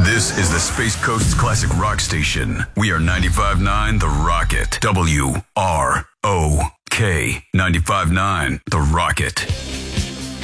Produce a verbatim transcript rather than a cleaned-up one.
This is the Space Coast's classic rock station. We are ninety-five point nine The Rocket. W R O K. ninety-five point nine The Rocket.